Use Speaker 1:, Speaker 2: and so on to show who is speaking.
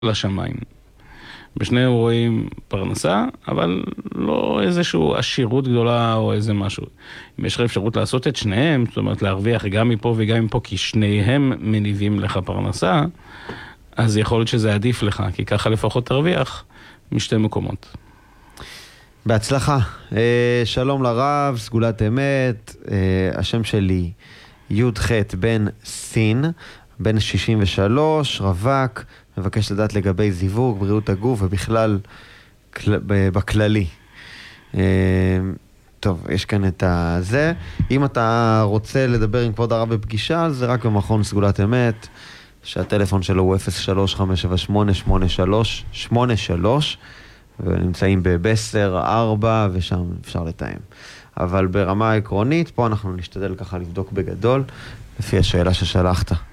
Speaker 1: לשמיים. בשני רואים פרנסה, אבל לא איזשהו עשירות גדולה או איזה משהו. אם יש לך אפשרות לעשות את שניהם, זאת אומרת להרוויח גם מפה וגם מפה, כי שניהם מניבים לך פרנסה, אז יכול להיות שזה עדיף לך, כי ככה לפחות תרוויח משתי מקומות.
Speaker 2: בהצלחה. שלום לרב, סגולת אמת, השם שלי י"ח בן סין, בן 63, רווק, מבקש לדעת לגבי זיווג, בריאות הגוף ובכלל בכללי. טוב, יש כאן את זה. אם אתה רוצה לדבר עם כבוד הרב בפגישה, זה רק במכון סגולת אמת, שהטלפון שלו הוא 03-578-8383, ונמצאים בבסר 4, ושם אפשר לתאם. אבל ברמה העקרונית, פה אנחנו נשתדל ככה לבדוק בגדול, לפי השאלה ששלחת.